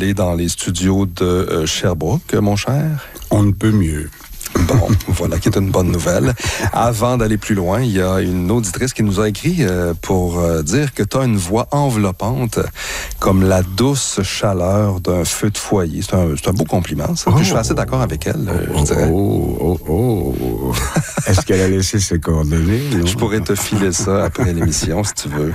installé dans les studios de Sherbrooke, mon cher. On ne peut mieux. Bon, voilà qui est une bonne nouvelle. Avant d'aller plus loin, il y a une auditrice qui nous a écrit pour dire que tu as une voix enveloppante comme la douce chaleur d'un feu de foyer. C'est un beau compliment, ça. Puis je suis assez d'accord avec elle, je dirais. Est-ce qu'elle a laissé ses coordonnées? Non? Je pourrais te filer ça après l'émission, si tu veux.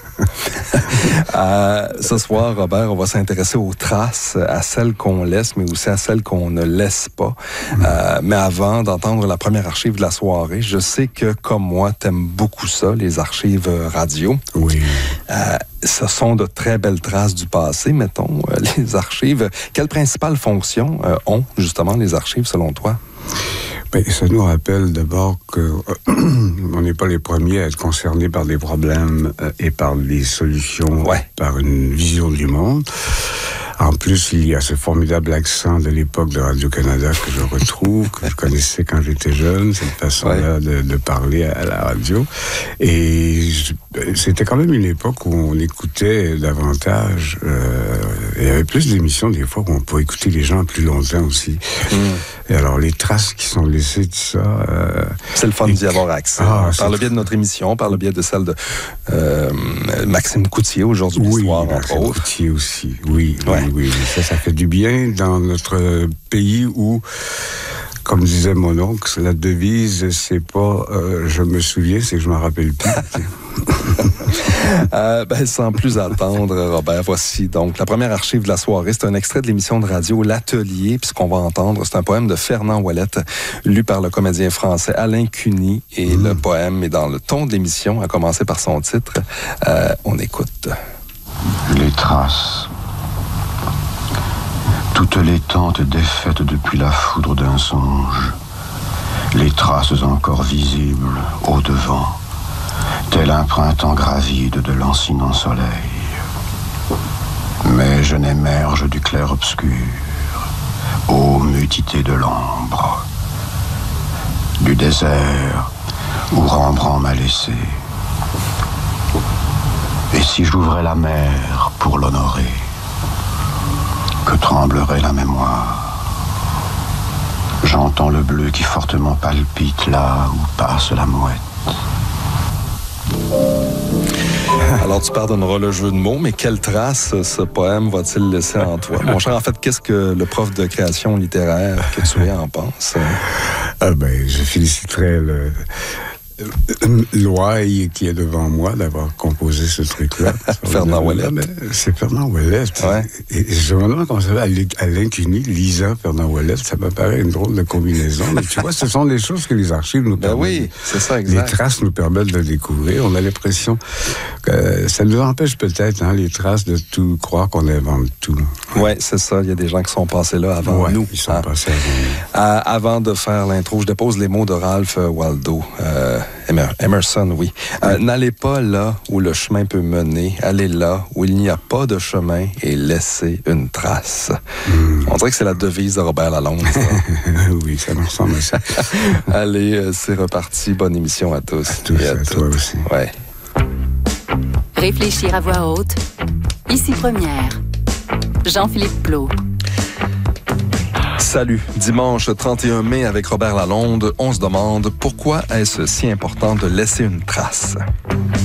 Ce soir, Robert, on va s'intéresser aux traces, à celles qu'on laisse, mais aussi à celles qu'on ne laisse pas. Mais avant d'entendre la première archive de la soirée, je sais que, comme moi, t'aimes beaucoup ça, les archives radio. Oui. Ce sont de très belles traces du passé, mettons, les archives. Quelle principale fonction ont, justement, les archives, selon toi? Ben, ça nous rappelle d'abord qu'on n'est pas les premiers à être concernés par des problèmes et par des solutions, par une vision du monde. En plus, il y a ce formidable accent de l'époque de Radio-Canada que je retrouve, que je connaissais quand j'étais jeune, cette façon-là de parler à la radio. Et c'était quand même une époque où on écoutait davantage. Il y avait plus d'émissions, des fois, où on pouvait écouter les gens plus longtemps aussi. Et alors, les traces qui sont laissées de ça... c'est le fun d'y avoir accès. Par le biais de notre émission, par le biais de celle de Maxime Coutier, aujourd'hui l'histoire, entre autres. Maxime Coutier aussi, oui. Ça fait du bien dans notre pays où, comme disait mon oncle, la devise, c'est pas je me souviens, c'est que je m'en rappelle plus. Sans plus attendre, Robert, voici donc la première archive de la soirée. C'est un extrait de l'émission de radio L'Atelier. Puis ce qu'on va entendre, c'est un poème de Fernand Ouellette, lu par le comédien français Alain Cuny. Et le poème est dans le ton de l'émission, à commencer par son titre. On écoute. Les traces. Toutes les tentes défaites depuis la foudre d'un songe, les traces encore visibles au-devant, tel un printemps gravide de lancinant soleil. Mais je n'émerge du clair-obscur, ô mutité de l'ombre, du désert où Rembrandt m'a laissé. Et si j'ouvrais la mer pour l'honorer, que tremblerait la mémoire. J'entends le bleu qui fortement palpite là où passe la mouette. Alors, tu pardonneras le jeu de mots, mais quelle trace ce poème va-t-il laisser en toi? Mon cher, en fait, qu'est-ce que le prof de création littéraire que tu es en pense? Je féliciterais Loaille qui est devant moi d'avoir composé ce truc-là. Fernand Ouellette. C'est Fernand Ouellette. Et je me demande comment ça va, Alain Cuny, lisant Fernand Ouellette, ça me paraît une drôle de combinaison. Mais tu vois, ce sont des choses que les archives nous permettent. Oui, c'est ça, exact. Les traces nous permettent de découvrir. On a l'impression que ça nous empêche peut-être, les traces, de tout croire qu'on invente tout. Oui, c'est ça. Il y a des gens qui sont passés là avant nous. Ils sont passés avant nous. Avant de faire l'intro, je dépose les mots de Ralph Waldo. Emerson, oui. N'allez pas là où le chemin peut mener. Allez là où il n'y a pas de chemin et laissez une trace. On dirait que c'est la devise de Robert Lalonde. Oui, ça me ressemble à ça. Allez, c'est reparti. Bonne émission à tous. À toi aussi. Ouais. Réfléchir à voix haute. Ici Première. Jean-Philippe Plot. Salut. Dimanche 31 mai avec Robert Lalonde, on se demande pourquoi est-ce si important de laisser une trace?